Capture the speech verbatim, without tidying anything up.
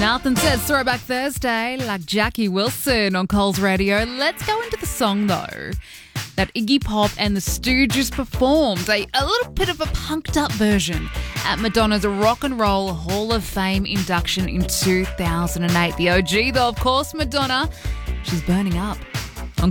Nothing says Throwback Thursday like Jackie Wilson on Coles Radio. Let's go into the song, though, that Iggy Pop and the Stooges performed, a, a little bit of a punked up version at Madonna's Rock and Roll Hall of Fame induction in two thousand eight. The O G, though, of course, Madonna. She's burning up.